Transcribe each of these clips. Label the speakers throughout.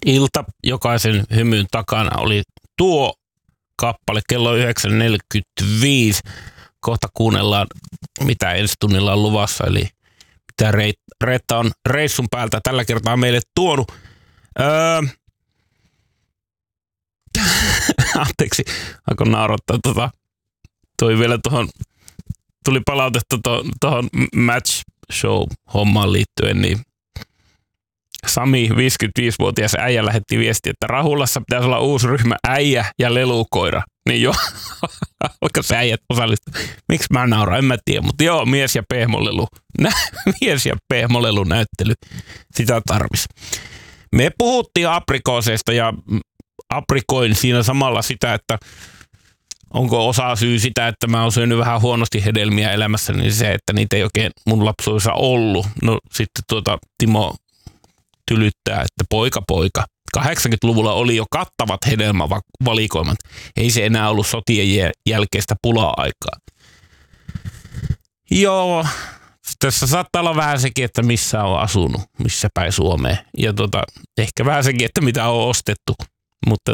Speaker 1: ilta. Jokaisen hymyn takana oli tuo kappale kello 9.45. Kohta kuunnellaan, mitä ensi tunnilla on luvassa, eli mitä Reetta on reissun päältä tällä kertaa meille tuonut. Anteeksi, alkoi naurattaa toi vielä tuohon, tuli palautetta tuohon match show-hommaan liittyen, niin Sami, 55-vuotias äijä, lähetti viestiä, että Rahulassa pitäisi olla uusi ryhmä äijä ja lelukoira. Niin joo, alkaa se äijät osallistua. Miksi mä nauran, en mä tiedä, mutta joo, mies ja pehmolelu. Mies ja pehmolelu näyttely, sitä tarvis. Me puhuttiin aprikooseista ja aprikoin siinä samalla sitä, että onko osa syy sitä, että mä oon syönyt vähän huonosti hedelmiä elämässä, niin se, että niitä ei oikein mun lapsuudessa ollut. No sitten Timo tylyttää, että poika. 80-luvulla oli jo kattavat hedelmävalikoimat. Ei se enää ollut sotien jälkeistä pula-aikaa. Joo, tässä saattaa olla vähän sekin, että missä on asunut, missä päin Suomeen. Ja ehkä vähän sekin, että mitä on ostettu. Mutta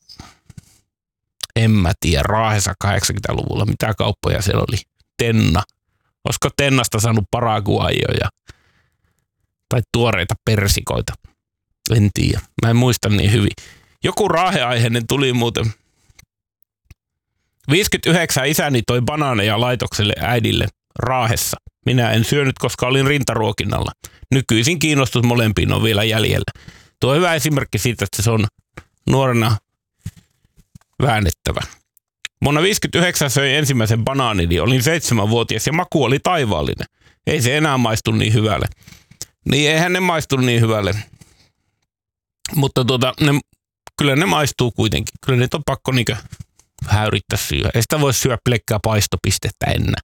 Speaker 1: en mä tiedä, Raahessa 80-luvulla, mitä kauppoja siellä oli. Tenna. Olisiko Tennasta saanut paraguajoja tai tuoreita persikoita? En tiedä. Mä en muista niin hyvin. Joku raaheaiheinen tuli muuten. 59 isäni toi banaaneja laitokselle äidille Raahessa. Minä en syönyt, koska olin rintaruokinnalla. Nykyisin kiinnostus molempiin on vielä jäljellä. Tuo on hyvä esimerkki siitä, että se on nuorena väännettävä. Vuonna 59 söin ensimmäisen banaanini. Olin 7-vuotias ja maku oli taivaallinen. Ei se enää maistu niin hyvälle. Niin eihän ne maistu niin hyvälle. Mutta kyllä ne maistuu kuitenkin. Kyllä ne on pakko vähän yrittää syödä. Ei sitä voi syödä pelkkää paistopistettä enää.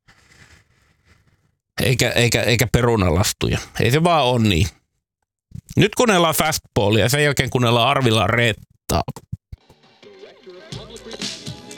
Speaker 1: Eikä perunalastuja. Ei se vaan ole niin. Nyt kuunnellaan Fastballia ja sen jälkeen kuunnellaan Arvila Reettaa.